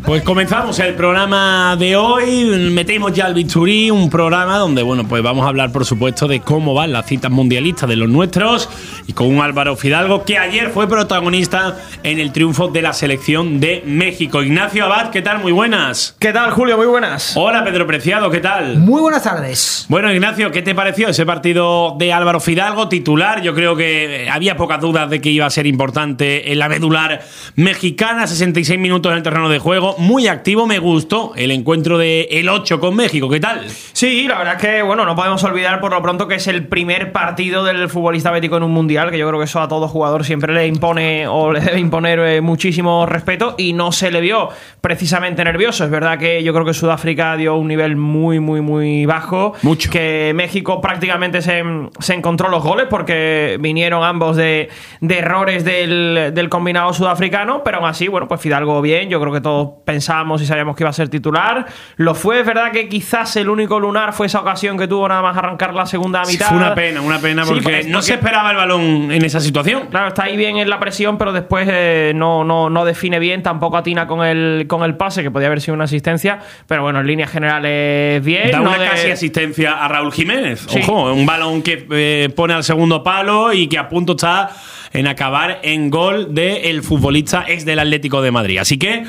Pues comenzamos el programa de hoy, metemos ya el bisturí, un programa donde, bueno, pues vamos a hablar, por supuesto, de cómo van las citas mundialistas de los nuestros y con un Álvaro Fidalgo que ayer fue protagonista en el triunfo de la selección de México. Ignacio Abad, ¿qué tal? Muy buenas. ¿Qué tal, Julio? Muy buenas. Hola, Pedro Preciado, ¿qué tal? Muy buenas tardes. Bueno, Ignacio, ¿qué te pareció ese partido de Álvaro Fidalgo, titular? Yo creo que había pocas dudas de que iba a ser importante en la medular mexicana, 66 minutos en el terreno de juego. Muy activo, me gustó el encuentro de el 8 con México. ¿Qué tal? Sí, la verdad es que, bueno, no podemos olvidar por lo pronto que es el primer partido del futbolista bético en un mundial, que yo creo que eso a todo jugador siempre le impone o le debe imponer muchísimo respeto, y no se le vio precisamente nervioso. Es verdad que yo creo que Sudáfrica dio un nivel muy bajo. Mucho. Que México prácticamente se encontró los goles porque vinieron ambos de errores del combinado sudafricano, pero aún así, bueno, pues Fidalgo bien. Yo creo que todos pensábamos y sabíamos que iba a ser titular. Lo fue, es verdad que quizás el único lunar fue esa ocasión que tuvo nada más arrancar la segunda mitad. Sí, fue una pena porque no se esperaba el balón en esa situación. Claro, está ahí bien en la presión, pero después no define bien, tampoco atina con el pase, que podía haber sido una asistencia, pero bueno, en líneas generales bien. Da una casi asistencia a Raúl Jiménez. Sí. Ojo, un balón que pone al segundo palo y que a punto está en acabar en gol del futbolista ex del Atlético de Madrid. Así que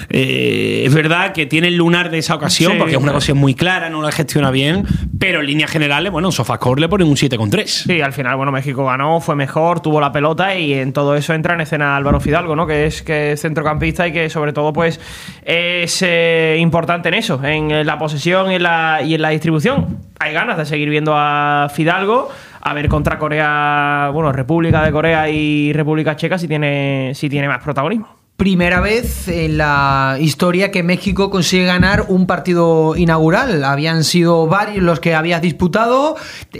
es verdad que tiene el lunar de esa ocasión, sí, porque es una ocasión muy clara, no la gestiona bien, pero en líneas generales, bueno, Sofascore le pone un 7,3. Sí, al final, bueno, México ganó, fue mejor, tuvo la pelota, y en todo eso entra en escena Álvaro Fidalgo, ¿no? Que es centrocampista y que sobre todo pues es importante en eso, en la posesión y en la distribución. Hay ganas de seguir viendo a Fidalgo, a ver contra Corea, bueno, República de Corea y República Checa si tiene más protagonismo. Primera vez en la historia que México consigue ganar un partido inaugural. Habían sido varios los que había disputado.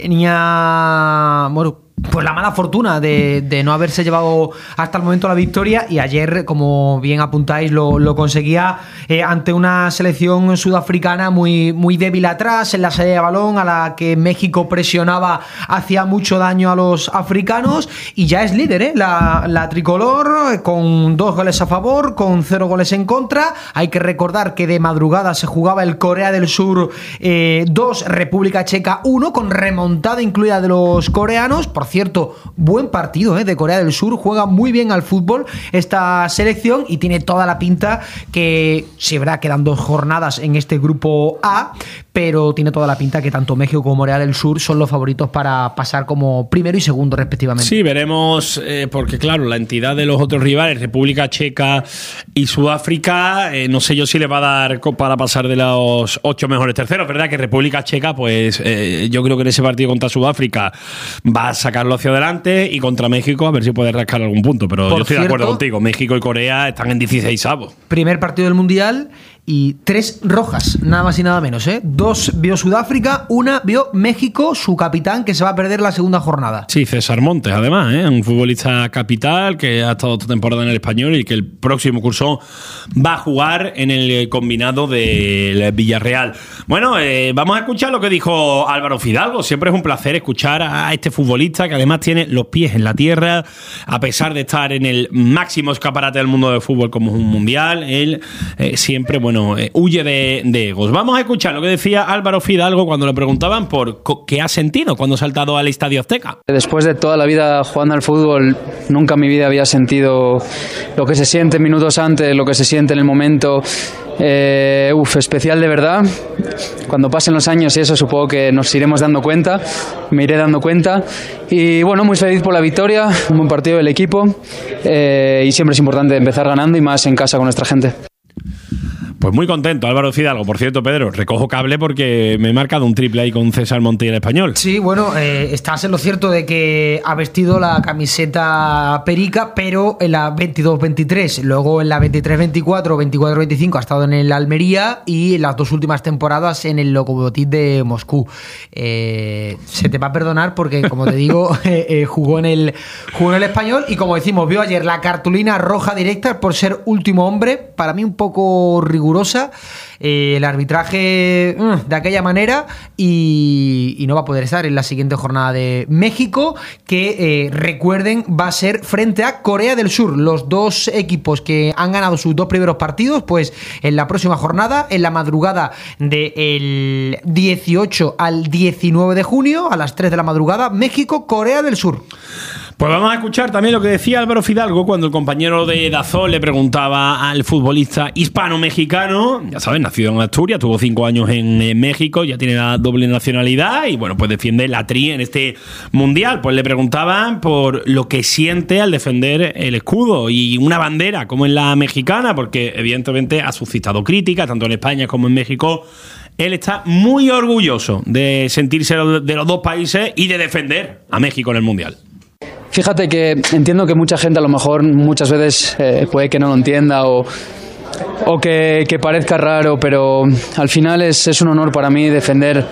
Tenía, bueno, pues la mala fortuna de no haberse llevado hasta el momento la victoria, y ayer, como bien apuntáis, lo conseguía ante una selección sudafricana muy débil atrás en la salida de balón, a la que México presionaba, hacía mucho daño a los africanos, y ya es líder, la tricolor, con 2 goles a favor, con 0 goles en contra. Hay que recordar que de madrugada se jugaba el Corea del Sur 2, República Checa 1, con remontada incluida de los coreanos. Por cierto, buen partido de Corea del Sur, juega muy bien al fútbol esta selección y tiene toda la pinta que, sí, verdad, quedan 2 jornadas en este grupo A, pero tiene toda la pinta que tanto México como Corea del Sur son los favoritos para pasar como primero y segundo respectivamente. Sí, veremos, porque claro, la entidad de los otros rivales, República Checa y Sudáfrica, no sé yo si le va a dar para pasar de los 8 mejores terceros. Verdad que República Checa, pues yo creo que en ese partido contra Sudáfrica va a sacarlo hacia adelante, y contra México a ver si puede rascar algún punto, pero yo estoy de acuerdo contigo. México y Corea están en 16avos. Primer partido del Mundial y 3 rojas, nada más y nada menos, 2 vio Sudáfrica, 1 vio México, su capitán, que se va a perder la segunda jornada. Sí, César Montes, además, un futbolista capital que ha estado esta temporada en el Español y que el próximo curso va a jugar en el combinado del Villarreal. Bueno, vamos a escuchar lo que dijo Álvaro Fidalgo. Siempre es un placer escuchar a este futbolista que además tiene los pies en la tierra, a pesar de estar en el máximo escaparate del mundo del fútbol como es un mundial. Él siempre, bueno, huye de egos. Vamos a escuchar lo que decía Álvaro Fidalgo cuando le preguntaban por qué ha sentido cuando ha saltado al Estadio Azteca. Después de toda la vida jugando al fútbol, nunca en mi vida había sentido lo que se siente minutos antes, lo que se siente en el momento. Especial de verdad. Cuando pasen los años y eso, supongo que nos iremos dando cuenta, me iré dando cuenta, y bueno, muy feliz por la victoria, un buen partido del equipo, y siempre es importante empezar ganando, y más en casa con nuestra gente. Pues muy contento, Álvaro Fidalgo. Por cierto, Pedro, recojo cable porque me he marcado un triple ahí con César Montes en Español. Sí, bueno, estás en lo cierto de que ha vestido la camiseta perica, pero en la 22-23, luego en la 23-24, 24-25 ha estado en el Almería, y en las 2 últimas temporadas en el Lokomotiv de Moscú. Se te va a perdonar porque, como te digo, jugó en el Español, y como decimos, vio ayer la cartulina roja directa por ser último hombre. Para mí un poco riguroso rigurosa, el arbitraje de aquella manera, y no va a poder estar en la siguiente jornada de México, que recuerden, va a ser frente a Corea del Sur. Los dos equipos que han ganado sus dos primeros partidos, pues en la próxima jornada, en la madrugada del 18 al 19 de junio, a las 3 de la madrugada, México, Corea del Sur. Pues vamos a escuchar también lo que decía Álvaro Fidalgo cuando el compañero de Dazón le preguntaba al futbolista hispano-mexicano, ya saben, nacido en Asturias, tuvo 5 años en México, ya tiene la doble nacionalidad y bueno, pues defiende la tri en este mundial. Pues le preguntaban por lo que siente al defender el escudo y una bandera como en la mexicana, porque evidentemente ha suscitado críticas tanto en España como en México. Él está muy orgulloso de sentirse de los dos países y de defender a México en el mundial. Fíjate que entiendo que mucha gente a lo mejor muchas veces puede que no lo entienda o que parezca raro, pero al final es un honor para mí defender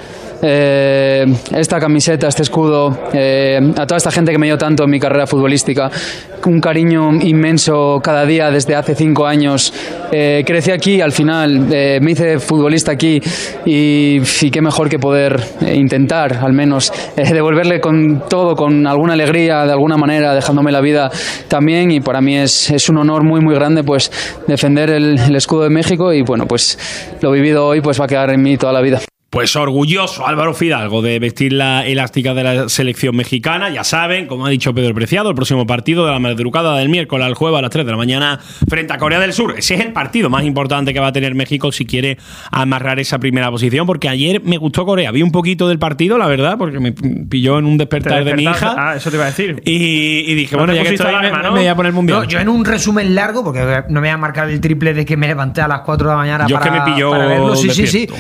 esta camiseta, este escudo, a toda esta gente que me dio tanto en mi carrera futbolística, un cariño inmenso cada día desde hace 5 años. Crecí aquí, al final me hice futbolista aquí y qué mejor que poder intentar al menos devolverle con todo, con alguna alegría, de alguna manera, dejándome la vida también, y para mí es un honor muy muy grande pues defender el escudo de México, y bueno, pues lo vivido hoy pues va a quedar en mí toda la vida. Pues orgulloso Álvaro Fidalgo de vestir la elástica de la selección mexicana. Ya saben, como ha dicho Pedro Preciado, el próximo partido de la madrugada del miércoles al jueves a las 3 de la mañana frente a Corea del Sur. Ese es el partido más importante que va a tener México si quiere amarrar esa primera posición, porque ayer me gustó Corea. Vi un poquito del partido, la verdad, porque me pilló en un despertar de mi hija. Ah, eso te iba a decir. Y dije, bueno, ya que estoy, me voy a poner el mundial. No, yo en un resumen largo, porque no me voy a marcar el triple de que me levanté a las 4 de la mañana yo para, es que me pilló para verlo. Sí.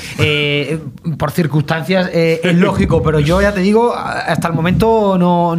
Por circunstancias es lógico, pero yo ya te digo, hasta el momento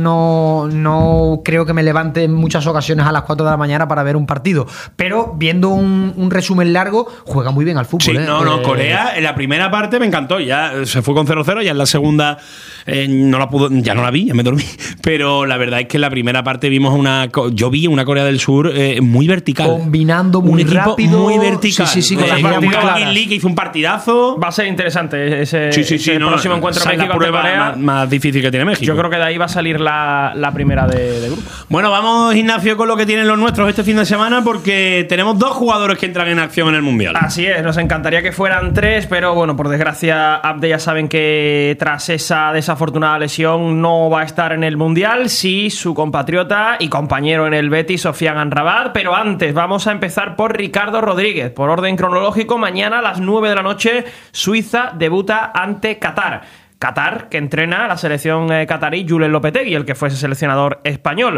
no creo que me levante en muchas ocasiones a las 4 de la mañana para ver un partido, pero viendo un resumen largo, juega muy bien al fútbol. Sí, Corea en la primera parte me encantó, ya se fue con 0-0, ya en la segunda no la vi, ya me dormí, pero la verdad es que en la primera parte yo vi una Corea del Sur muy vertical, combinando muy un equipo rápido, muy vertical, sí, con las líneas muy claras. Lee que hizo un partidazo. Va a ser interesante ese el próximo encuentro México la prueba Corea más difícil que tiene México. Yo creo que de ahí va a salir la primera de grupo. Bueno, vamos, Ignacio, con lo que tienen los nuestros este fin de semana, porque tenemos 2 jugadores que entran en acción en el Mundial. Así es, nos encantaría que fueran 3, pero bueno, por desgracia, Abde ya saben que tras esa desafortunada lesión no va a estar en el Mundial. Sí, su compatriota y compañero en el Betis, Sofian Amrabat. Pero antes vamos a empezar por Ricardo Rodríguez. Por orden cronológico, mañana a las 9 de la noche, Suiza debuta ante Qatar, que entrena a la selección catarí Julen Lopetegui, el que fuese seleccionador español.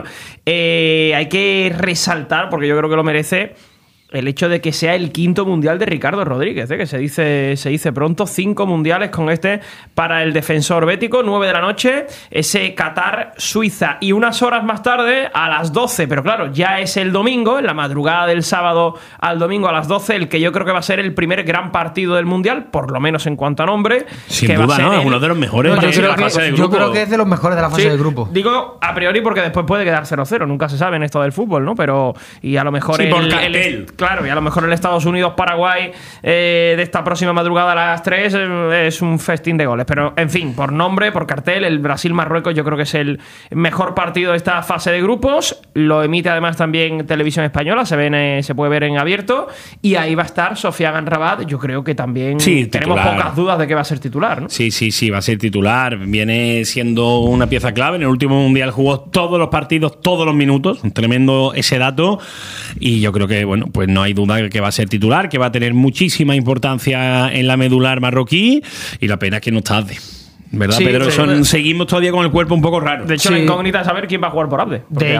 Hay que resaltar, porque yo creo que lo merece, el hecho de que sea el 5º mundial de Ricardo Rodríguez, que se dice pronto. 5 mundiales con este para el defensor bético. 9 de la noche, ese Qatar-Suiza. Y unas horas más tarde, a las 12, pero claro, ya es el domingo, en la madrugada del sábado al domingo a las 12, el que yo creo que va a ser el primer gran partido del mundial, por lo menos en cuanto a nombre. Sin que duda, va a ser es uno de los mejores yo creo que es de los mejores de la fase de grupo. Digo a priori porque después puede quedar 0-0, nunca se sabe en esto del fútbol, ¿no? Pero, y a lo mejor por cartel. Claro, y a lo mejor el Estados Unidos-Paraguay de esta próxima madrugada a las 3 es un festín de goles. Pero, en fin, por nombre, por cartel, el Brasil-Marruecos yo creo que es el mejor partido de esta fase de grupos. Lo emite además también Televisión Española, se puede ver en abierto. Y ahí va a estar Sofian Amrabat. Yo creo que también tenemos pocas dudas de que va a ser titular, ¿no? Sí, va a ser titular. Viene siendo una pieza clave. En el último mundial jugó todos los partidos, todos los minutos. Un tremendo ese dato. Y yo creo que, bueno, pues no hay duda que va a ser titular, que va a tener muchísima importancia en la medular marroquí, y la pena es que no tarde. ¿Verdad, Pedro? Seguimos todavía con el cuerpo un poco raro. De hecho, la incógnita es saber quién va a jugar por Abde.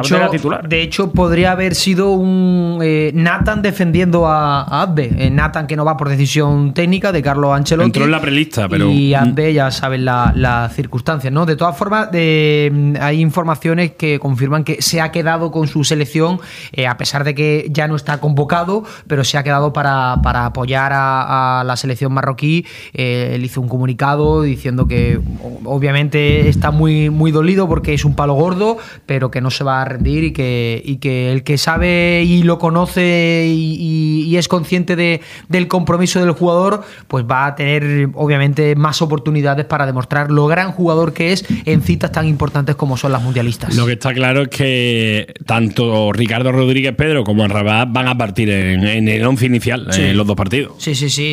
De hecho, podría haber sido un Nathan defendiendo a Abde. Nathan, que no va por decisión técnica de Carlo Ancelotti. Entró en la prelista, pero... Y Abde, ya saben las circunstancias, ¿no? De todas formas, hay informaciones que confirman que se ha quedado con su selección, a pesar de que ya no está convocado, pero se ha quedado para apoyar a la selección marroquí. Él hizo un comunicado diciendo que obviamente está muy, muy dolido porque es un palo gordo, pero que no se va a rendir y que el que sabe y lo conoce y es consciente del compromiso del jugador, pues va a tener obviamente más oportunidades para demostrar lo gran jugador que es en citas tan importantes como son las mundialistas. Lo que está claro es que tanto Ricardo Rodríguez Pedro como Rabat van a partir en el 11 inicial, Sí. en los dos partidos. Sí.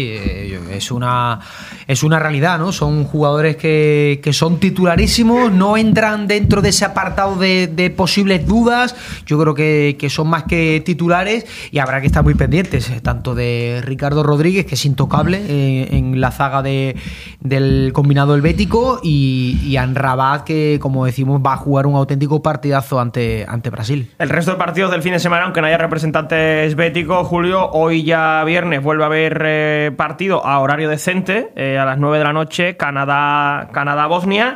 Es una realidad, ¿no? Son jugadores que son titularísimos, no entran dentro de ese apartado de posibles dudas. Yo creo que son más que titulares y habrá que estar muy pendientes, tanto de Ricardo Rodríguez, que es intocable en la zaga del combinado helvético, y Amrabat, que como decimos va a jugar un auténtico partidazo ante Brasil. El resto de partidos del fin de semana, aunque no haya representantes béticos, Julio, hoy ya viernes vuelve a haber partido a horario decente, a las 9 de la noche, Canadá-Bosnia.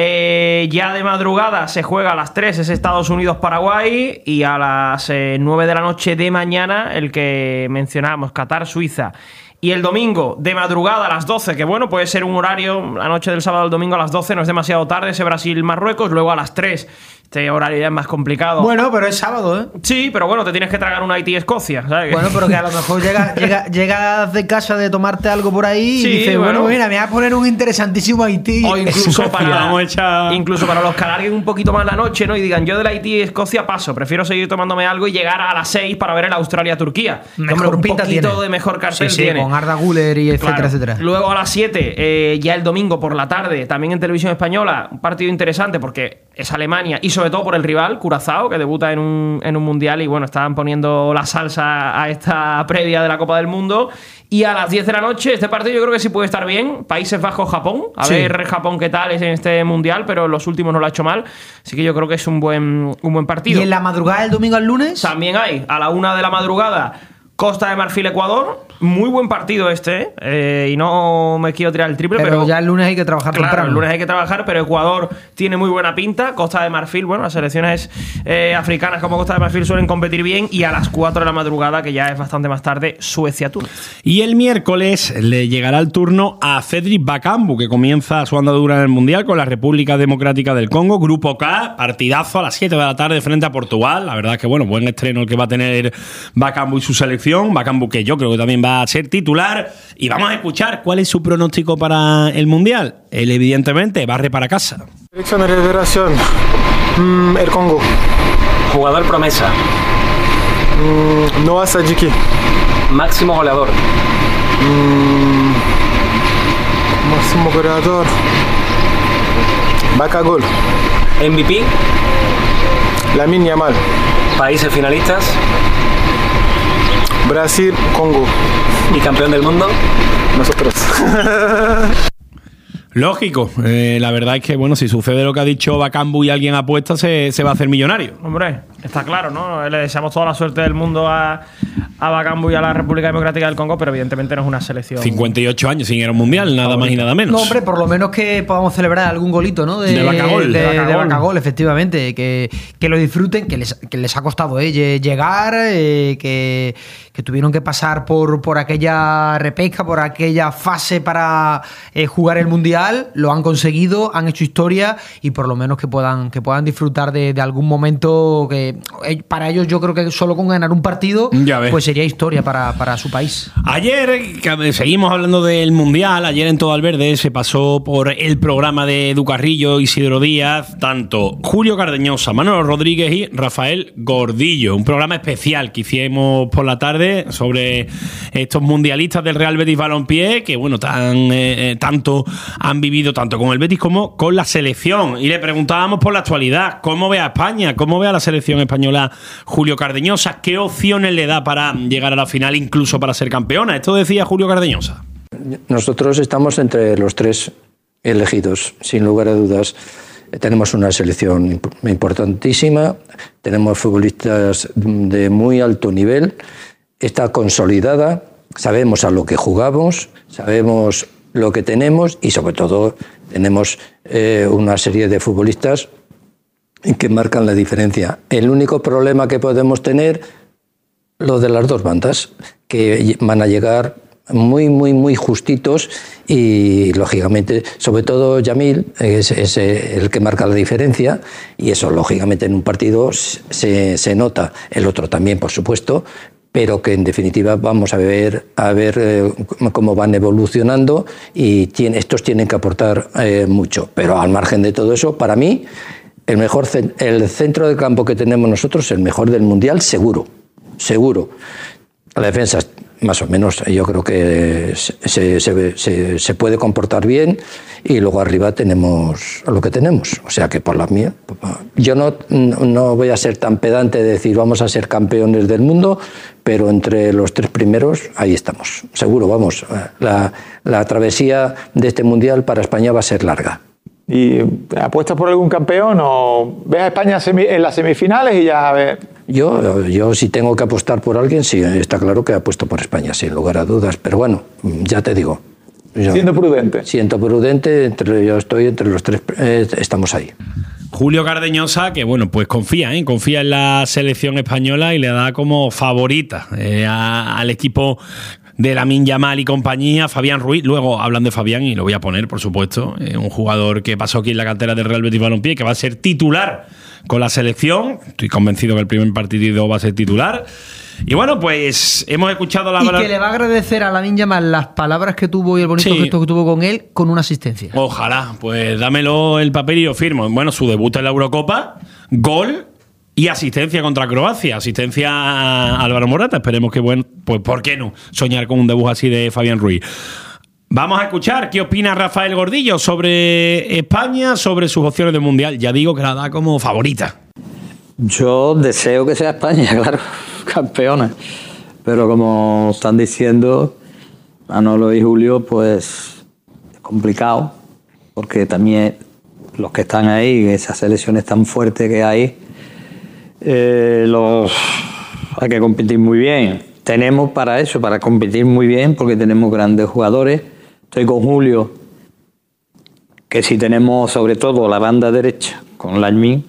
Ya de madrugada se juega a las 3, es Estados Unidos-Paraguay, y a las 9 de la noche de mañana, el que mencionábamos, Qatar-Suiza. Y el domingo, de madrugada a las 12, que bueno, puede ser un horario, la noche del sábado al domingo a las 12, no es demasiado tarde, ese Brasil-Marruecos, luego a las 3. Este horario ya es más complicado. Bueno, pero es sábado, ¿eh? Sí, pero bueno, te tienes que tragar un Haití-Escocia, ¿sabes? Bueno, pero que a lo mejor llegas de casa de tomarte algo por ahí, Sí, y dices, bueno, mira, me voy a poner un interesantísimo Haití. O incluso para, incluso para los que alarguen un poquito más la noche, ¿no? Y digan, yo del Haití-Escocia paso, prefiero seguir tomándome algo y llegar a las 6 para ver el Australia-Turquía. Mejor un pinta poquito tiene. de mejor cartel Sí, tiene. con Arda Güler y etcétera, Claro. etcétera. Luego a las 7, ya el domingo por la tarde, también en televisión española, un partido interesante porque es Alemania y sobre todo por el rival, Curazao, que debuta en un mundial, y bueno, estaban poniendo la salsa a esta previa de la Copa del Mundo. Y a las 10 de la noche, este partido yo creo que sí puede estar bien. Países Bajos-Japón. A ver Japón qué tal es en este mundial, pero los últimos no lo ha hecho mal. Así que yo creo que es un buen partido. ¿Y en la madrugada del domingo al lunes? También hay, a la 1 de la madrugada, Costa de Marfil-Ecuador. Muy buen partido este, y no me quiero tirar el triple, pero ya el lunes hay que trabajar claro, temprano. el lunes hay que trabajar, pero Ecuador tiene muy buena pinta. Costa de Marfil, bueno, las selecciones africanas como Costa de Marfil suelen competir bien. Y a las 4 de la madrugada, que ya es bastante más tarde, Suecia-Túnez. Y el miércoles le llegará el turno a Cedric Bakambu, que comienza su andadura en el Mundial con la República Democrática del Congo, Grupo K, partidazo a las 7 de la tarde frente a Portugal. La verdad es que, bueno, buen estreno el que va a tener Bakambu y su selección. Bakambu, que yo creo que también va a ser titular. Y vamos a escuchar cuál es su pronóstico para el Mundial. Él, evidentemente, barre para casa. Selección de revelación, el Congo. Jugador promesa. Noah Sadiki. Máximo goleador. Máximo goleador. Bakagol. MVP. Lamine Yamal. Países finalistas. Brasil, Congo. Y campeón del mundo. Nosotros. Lógico. La verdad es que, bueno, si sucede lo que ha dicho Bakambu y alguien apuesta, se va a hacer millonario. Hombre, está claro, ¿no? Le deseamos toda la suerte del mundo a Bakambu y a la República Democrática del Congo, pero evidentemente no es una selección. 58 años sin ir a un mundial, nada más y nada menos. No, hombre, por lo menos que podamos celebrar algún golito, ¿no? De Bacagol. De Bacagol, efectivamente. Que lo disfruten, que les ha costado llegar, que tuvieron que pasar por aquella repesca, por aquella fase para jugar el mundial. Lo han conseguido, han hecho historia, y por lo menos que puedan disfrutar de algún momento que para ellos, yo creo que solo con ganar un partido, pues sería historia para su país. Ayer, seguimos hablando del Mundial, ayer en Todo al Verde se pasó por el programa de Edu Carrillo, Isidro Díaz, tanto Julio Cardeñosa, Manolo Rodríguez y Rafael Gordillo. Un programa especial que hicimos por la tarde sobre estos mundialistas del Real Betis Balompié, que bueno, tanto han vivido tanto con el Betis como con la selección. Y le preguntábamos por la actualidad, ¿cómo ve a España? ¿Cómo ve a la selección española Julio Cardeñosa? ¿Qué opciones le da para llegar a la final, incluso para ser campeona? Esto decía Julio Cardeñosa. Nosotros estamos entre los tres elegidos, sin lugar a dudas. Tenemos una selección importantísima, tenemos futbolistas de muy alto nivel, está consolidada, sabemos a lo que jugamos, sabemos lo que tenemos, y sobre todo tenemos una serie de futbolistas que marcan la diferencia. El único problema que podemos tener, lo de las dos bandas, que van a llegar muy justitos y, lógicamente, sobre todo Yamil es el que marca la diferencia y eso, lógicamente, en un partido se nota. El otro también, por supuesto, pero que en definitiva vamos a ver cómo van evolucionando y estos tienen que aportar mucho. Pero al margen de todo eso, para mí, el centro de campo que tenemos nosotros es el mejor del Mundial, seguro. La defensa, más o menos, yo creo que se puede comportar bien y luego arriba tenemos lo que tenemos. O sea que por la mía, yo no voy a ser tan pedante de decir vamos a ser campeones del mundo, pero entre los 3 primeros ahí estamos. Seguro, vamos. La travesía de este Mundial para España va a ser larga. ¿Y apuestas por algún campeón o ves a España en las semifinales y ya a ver? Yo si tengo que apostar por alguien, sí, está claro que apuesto por España, sin lugar a dudas. Pero bueno, ya te digo. Siendo prudente. Siento prudente, yo estoy entre los 3, estamos ahí. Julio Cardeñosa, que bueno, pues confía en la selección española y le da como favorita al equipo de Lamine Yamal y compañía, Fabián Ruiz. Luego hablan de Fabián y lo voy a poner, por supuesto, un jugador que pasó aquí en la cantera del Real Betis Balompié, que va a ser titular con la selección. Estoy convencido que el primer partido va a ser titular. Y bueno, pues hemos escuchado la... Y que le va a agradecer a Lamine Yamal las palabras que tuvo y el bonito gesto que tuvo con él con una asistencia. Ojalá, pues dámelo el papel y lo firmo. Bueno, su debut en la Eurocopa, gol y asistencia contra Croacia. Asistencia a Álvaro Morata. Esperemos que, bueno, pues ¿por qué no soñar con un debut así de Fabián Ruiz? Vamos a escuchar qué opina Rafael Gordillo sobre España, sobre sus opciones de Mundial. Ya digo que la da como favorita. Yo deseo que sea España, claro, campeona. Pero como están diciendo Manolo y Julio, pues es complicado. Porque también los que están ahí, esas selecciones tan fuertes que hay, hay que competir muy bien. Tenemos para eso, para competir muy bien, porque tenemos grandes jugadores. Estoy con Julio, que si tenemos sobre todo la banda derecha con Lamine,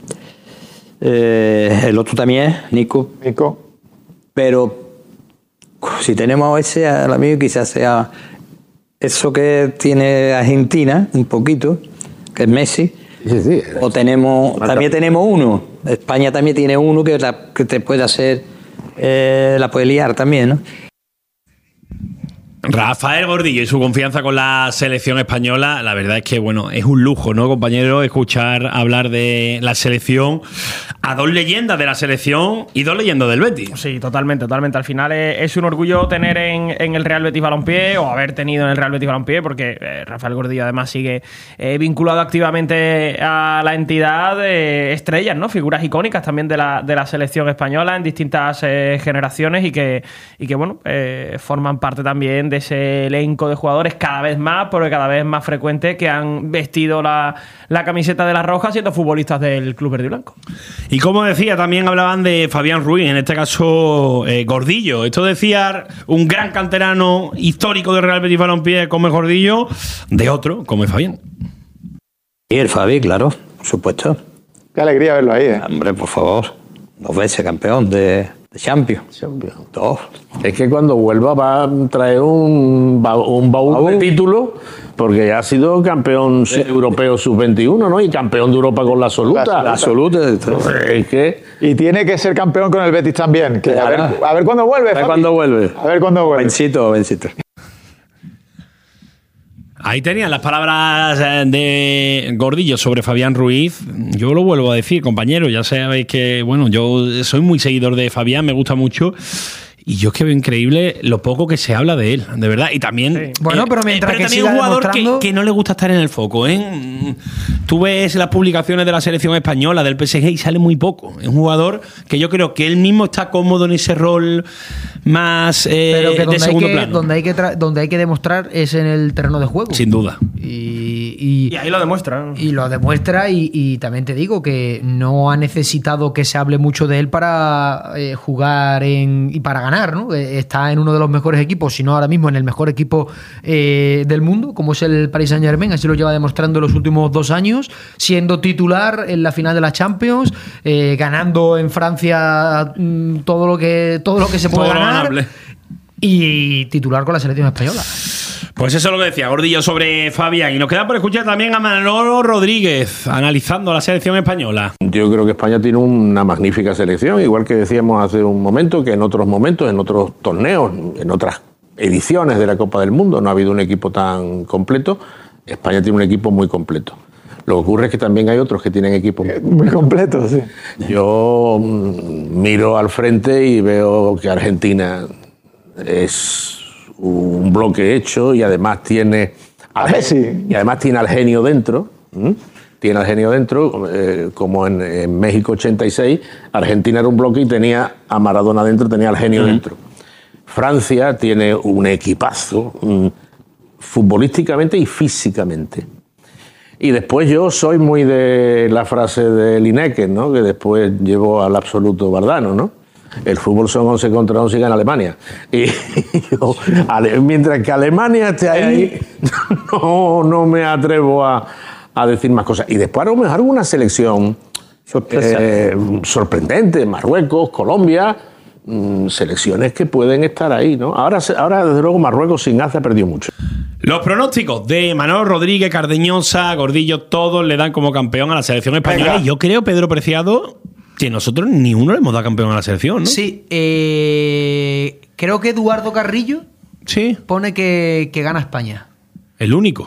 el otro también, Nico. Pero si tenemos ese a Lamine, quizás sea eso que tiene Argentina, un poquito, que es Messi. Sí. O también tenemos uno. España también tiene uno que te puede hacer, la puede liar también, ¿no? Rafael Gordillo y su confianza con la selección española, la verdad es que, bueno, es un lujo, ¿no, compañero? Escuchar hablar de la selección a 2 leyendas de la selección y 2 leyendas del Betis. Sí, totalmente. Al final es un orgullo tener en el Real Betis Balompié, o haber tenido en el Real Betis Balompié, porque Rafael Gordillo además sigue vinculado activamente a la entidad, estrellas, ¿no? Figuras icónicas también de la selección española en distintas generaciones y que bueno, forman parte también de ese elenco de jugadores cada vez más, porque cada vez más frecuente, que han vestido la camiseta de la Roja siendo futbolistas del Club Verde y Blanco. Y como decía, también hablaban de Fabián Ruiz, en este caso Gordillo. Esto decía un gran canterano histórico del Real Betis Balompié como es Gordillo, de otro como es Fabián. Y el Fabi, claro, por supuesto. Qué alegría verlo ahí, Hombre, por favor, 2 veces campeón de Champions. 2. Es que cuando vuelva va a traer un baúl de títulos, porque ya ha sido campeón europeo sub-21, ¿no? Y campeón de Europa con la absoluta. La absoluta. Es que... Y tiene que ser campeón con el Betis también. Que a ver cuándo vuelve. A ver cuándo vuelve. Vencito. Ahí tenían las palabras de Gordillo sobre Fabián Ruiz. Yo lo vuelvo a decir, compañero. Ya sabéis que, bueno, yo soy muy seguidor de Fabián, me gusta mucho. Y yo es que veo increíble lo poco que se habla de él, de verdad. Y también... Sí. Bueno, pero mientras que también siga un jugador demostrando... que no le gusta estar en el foco, ¿eh? Tú ves las publicaciones de la selección española, del PSG, y sale muy poco. Es un jugador que yo creo que él mismo está cómodo en ese rol más pero que de segundo plano. Donde hay que demostrar es en el terreno de juego. Sin duda. Y ahí lo demuestra. Y lo demuestra, y también te digo que no ha necesitado que se hable mucho de él para jugar y para ganar, ¿no? Está en uno de los mejores equipos, si no ahora mismo en el mejor equipo del mundo, como es el Paris Saint-Germain. Así lo lleva demostrando en los últimos 2 años, siendo titular en la final de la Champions, ganando en Francia todo lo que se puede ganar. Y titular con la selección española. Pues eso es lo que decía Gordillo sobre Fabián. Y nos queda por escuchar también a Manolo Rodríguez analizando la selección española. Yo creo que España tiene una magnífica selección, igual que decíamos hace un momento, que en otros momentos, en otros torneos, en otras ediciones de la Copa del Mundo no ha habido un equipo tan completo. España tiene un equipo muy completo. Lo que ocurre es que también hay otros que tienen equipos muy completos, sí. Yo miro al frente y veo que Argentina es un bloque hecho y además tiene al genio dentro. Tiene al genio dentro, como en México 86, Argentina era un bloque y tenía a Maradona dentro, tenía al genio dentro. Francia tiene un equipazo futbolísticamente y físicamente. Y después yo soy muy de la frase de Lineker, ¿no? Que después llevo al absoluto Bardano, ¿no? El fútbol son 11 contra 11 y gana Alemania. Y yo, mientras que Alemania esté ahí, no me atrevo a decir más cosas. Y después a lo mejor una selección sorprendente, Marruecos, Colombia, selecciones que pueden estar ahí, ¿no? Ahora desde luego Marruecos sin Aza ha perdido mucho. Los pronósticos de Manolo Rodríguez, Cardeñosa, Gordillo, todos le dan como campeón a la selección española. Y yo creo, Pedro Preciado, que nosotros ni uno le hemos dado campeón a la selección, ¿no? Sí, creo que Eduardo Carrillo pone que gana España. El único.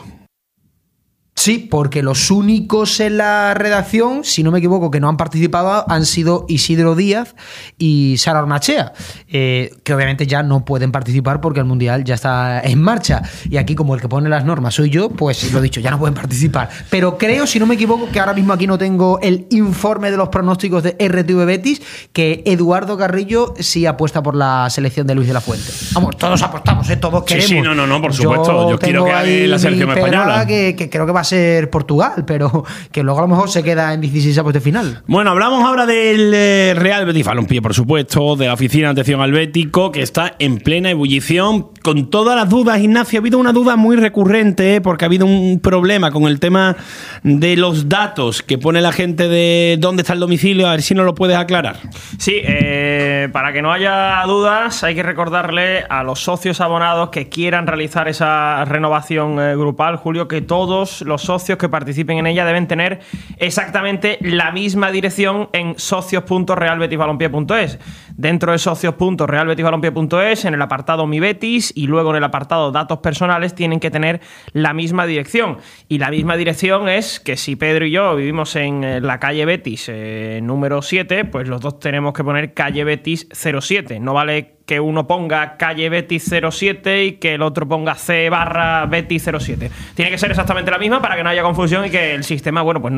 Sí, porque los únicos en la redacción, si no me equivoco, que no han participado han sido Isidro Díaz y Sara Ormachea, que obviamente ya no pueden participar porque el Mundial ya está en marcha. Y aquí, como el que pone las normas soy yo, pues lo dicho, ya no pueden participar. Pero creo, si no me equivoco, que ahora mismo aquí no tengo el informe de los pronósticos de RTV Betis, que Eduardo Carrillo sí apuesta por la selección de Luis de la Fuente. Vamos, todos apostamos, todos queremos. Sí, no, por supuesto. Yo quiero que gane la selección española. Que creo que va a ser Portugal, pero que luego a lo mejor se queda en 16avos de final. Bueno, hablamos ahora del Real Betis Balompié, por supuesto, de la Oficina de Atención al Bético, que está en plena ebullición, con todas las dudas. Ignacio, ha habido una duda muy recurrente, porque ha habido un problema con el tema de los datos que pone la gente de dónde está el domicilio. A ver si nos lo puedes aclarar. Sí, para que no haya dudas, hay que recordarle a los socios abonados que quieran realizar esa renovación grupal, Julio, que todos los socios que participen en ella deben tener exactamente la misma dirección en socios.realbetisbalompié.es. Dentro de socios.realbetisbalompié.es, en el apartado Mi Betis y luego en el apartado Datos Personales, tienen que tener la misma dirección. Y la misma dirección es que si Pedro y yo vivimos en la calle Betis número 7, pues los dos tenemos que poner calle Betis 07. No vale que uno ponga calle Betis 07 y que el otro ponga C/Betis 07. Tiene que ser exactamente la misma para que no haya confusión y que el sistema, bueno, pues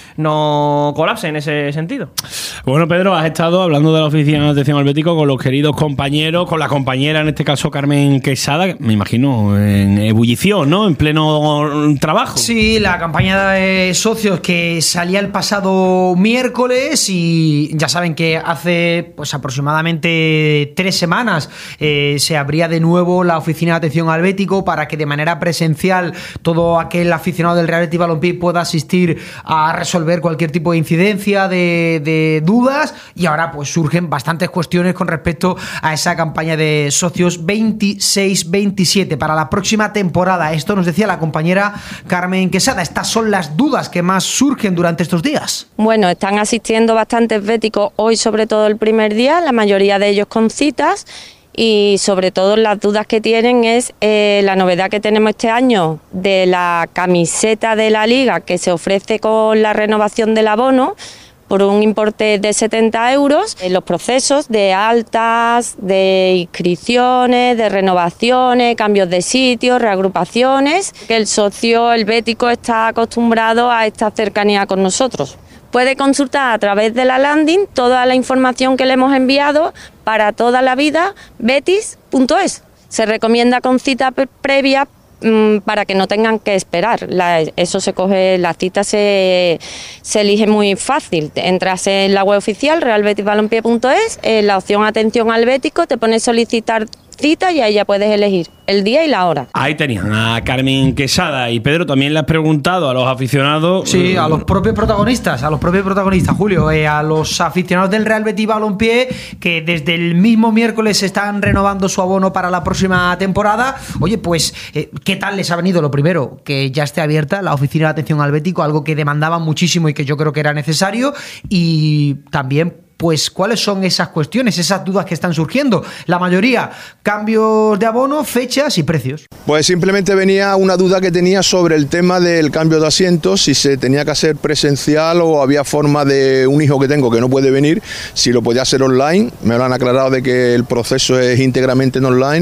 no colapse en ese sentido. Bueno, Pedro, has estado hablando de la Oficina de Atención al Bético con los queridos compañeros, con la compañera, en este caso Carmen Quesada, me imagino en ebullición, ¿no? En pleno trabajo. Sí, la campaña de socios que salía el pasado miércoles, y ya saben que hace pues aproximadamente 3 semanas se abría de nuevo la Oficina de Atención al Bético para que de manera presencial todo aquel aficionado del Real Betis Balompié pueda asistir a resolver cualquier tipo de incidencia, de dudas, y ahora pues surgen bastantes cuestiones con respecto a esa campaña de socios 26-27 para la próxima temporada. Esto nos decía la compañera Carmen Quesada. Estas son las dudas que más surgen durante estos días. Bueno, están asistiendo bastantes béticos hoy, sobre todo el primer día, la mayoría de ellos con citas, y sobre todo las dudas que tienen es la novedad que tenemos este año de la camiseta de la Liga, que se ofrece con la renovación del abono por un importe de 70 euros, los procesos de altas, de inscripciones, de renovaciones, cambios de sitio, reagrupaciones, que el socio, el bético, está acostumbrado a esta cercanía con nosotros. Puede consultar a través de la landing toda la información que le hemos enviado para toda la vida, betis.es. Se recomienda con cita previa para que no tengan que esperar. Eso se coge, la cita se elige muy fácil. Entras en la web oficial realbetisbalompié.es, en la opción Atención al Bético, te pones solicitar cita y ahí ya puedes elegir el día y la hora. Ahí tenían a Carmen Quesada. Y Pedro, también le has preguntado a los aficionados. Sí, a los propios protagonistas, Julio, a los aficionados del Real Betis Balompié, que desde el mismo miércoles están renovando su abono para la próxima temporada. Oye, pues, ¿qué tal les ha venido? Lo primero, que ya esté abierta la oficina de atención al bético, algo que demandaban muchísimo y que yo creo que era necesario. Y también, pues, ¿cuáles son esas cuestiones, esas dudas que están surgiendo? La mayoría, cambios de abono, fechas y precios. Pues simplemente venía una duda que tenía sobre el tema del cambio de asientos, si se tenía que hacer presencial o había forma de un hijo que tengo que no puede venir, si lo podía hacer online. Me lo han aclarado de que el proceso es íntegramente en online.